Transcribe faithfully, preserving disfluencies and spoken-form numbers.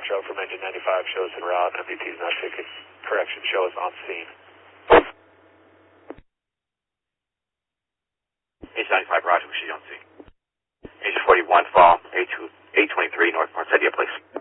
Metro from engine ninety-five, show us en route, M V P is not ticket. Correction, show us on scene. Engine ninety-five, Roger, we should be on scene. Engine forty-one, fall, eight twenty-three, North Parsidia, please.